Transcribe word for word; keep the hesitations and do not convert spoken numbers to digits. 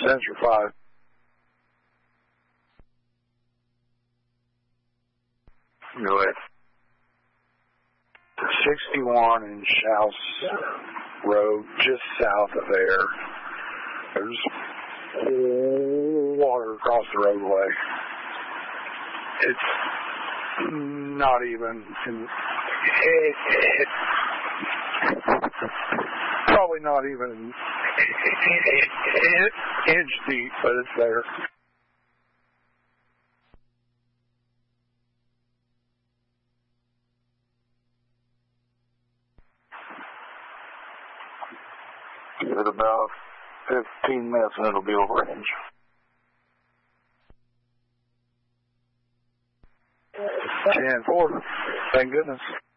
Sensor five. Go ahead. sixty-one in Shouse Road, just south of there. There's water across the roadway. It's not even, it, it, probably not even an inch deep, but it's there. Give it about fifteen minutes and it'll be over an inch. ten four. Thank goodness.